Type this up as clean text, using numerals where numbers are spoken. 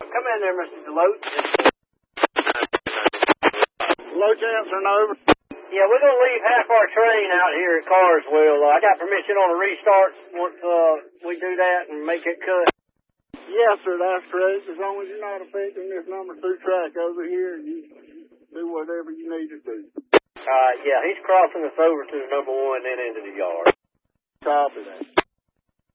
Come in there, Mr. Deloach. Deloach answering over. Yeah, we're going to leave half our train out here at Carswell. I got permission on a restart once we do that and make it cut. Yes, sir, that's correct. As long as you're not affecting this number 2 track over here, you do whatever you need to do. Yeah, he's crossing us over to the number 1 and then into the yard. Copy that.